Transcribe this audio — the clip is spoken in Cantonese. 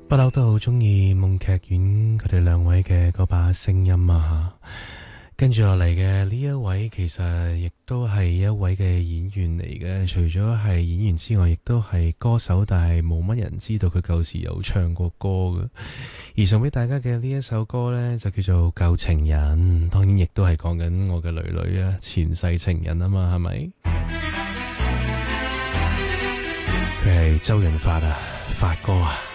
不嬲都好中意夢劇院佢哋兩位嘅嗰把聲音啊，跟住落嚟嘅呢一位其實亦都係一位嘅演員嚟嘅，除咗係演員之外，亦都係歌手，但係冇乜人知道佢舊時有唱過歌嘅。而送俾大家嘅呢一首歌呢，就叫做《舊情人》，當然亦都係講緊我嘅女女啊，前世情人啊嘛，係咪？佢係周潤發啊，發哥啊。